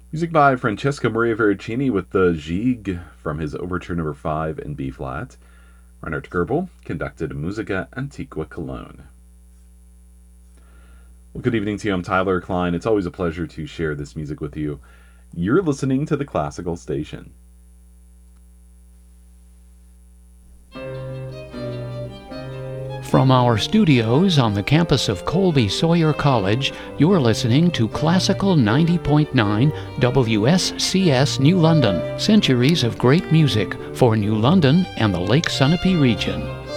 Music by Francesco Maria Veracini with the Gigue from his Overture Number 5 in B flat. Reinhard Goebel conducted Musica Antiqua Cologne. Well, good evening to you. I'm Tyler Klein. It's always a pleasure to share this music with you. You're listening to the Classical Station. From our studios on the campus of Colby Sawyer College, you're listening to Classical 90.9 WSCS New London, centuries of great music for New London and the Lake Sunapee region.